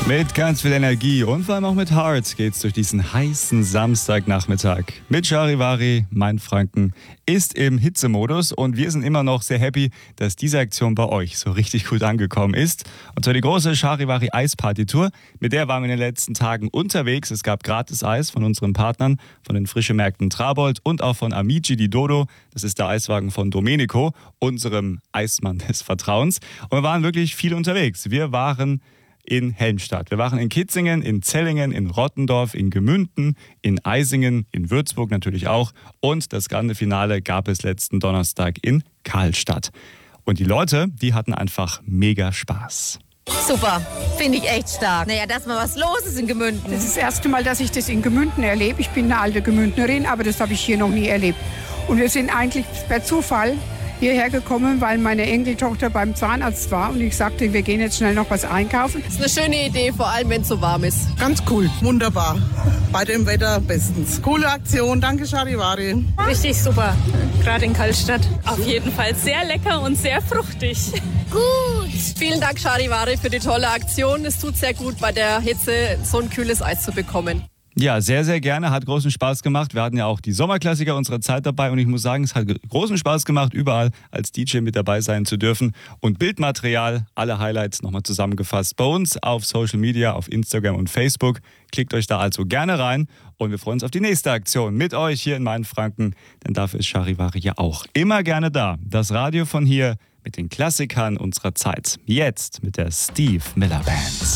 Mit ganz viel Energie und vor allem auch mit Heart geht's durch diesen heißen Samstagnachmittag. Mit Charivari, Mainfranken ist im Hitzemodus und wir sind immer noch sehr happy, dass diese Aktion bei euch so richtig gut angekommen ist. Und zwar die große Charivari Eisparty-Tour, mit der waren wir in den letzten Tagen unterwegs. Es gab gratis Eis von unseren Partnern, von den frischen Märkten Trabold und auch von Amici di Dodo. Das ist der Eiswagen von Domenico, unserem Eismann des Vertrauens. Und wir waren wirklich viel unterwegs. Wir waren in Helmstadt. Wir waren in Kitzingen, in Zellingen, in Rottendorf, in Gemünden, in Eisingen, in Würzburg natürlich auch. Und das grande Finale gab es letzten Donnerstag in Karlstadt. Und die Leute, die hatten einfach mega Spaß. Super, finde ich echt stark. Naja, dass mal was los ist in Gemünden. Das ist das erste Mal, dass ich das in Gemünden erlebe. Ich bin eine alte Gemündnerin, aber das habe ich hier noch nie erlebt. Und wir sind eigentlich per Zufall hierher gekommen, weil meine Enkeltochter beim Zahnarzt war und ich sagte, wir gehen jetzt schnell noch was einkaufen. Das ist eine schöne Idee, vor allem wenn es so warm ist. Ganz cool, wunderbar. Bei dem Wetter bestens. Coole Aktion, danke Charivari. Richtig super, gerade in Karlstadt. Auf jeden Fall sehr lecker und sehr fruchtig. Gut. Vielen Dank Charivari für die tolle Aktion. Es tut sehr gut, bei der Hitze so ein kühles Eis zu bekommen. Ja, sehr, sehr gerne. Hat großen Spaß gemacht. Wir hatten ja auch die Sommerklassiker unserer Zeit dabei und ich muss sagen, es hat großen Spaß gemacht, überall als DJ mit dabei sein zu dürfen. Und Bildmaterial, alle Highlights nochmal zusammengefasst bei uns auf Social Media, auf Instagram und Facebook. Klickt euch da also gerne rein und wir freuen uns auf die nächste Aktion mit euch hier in Mainfranken, denn dafür ist Charivari ja auch immer gerne da. Das Radio von hier mit den Klassikern unserer Zeit. Jetzt mit der Steve Miller Band.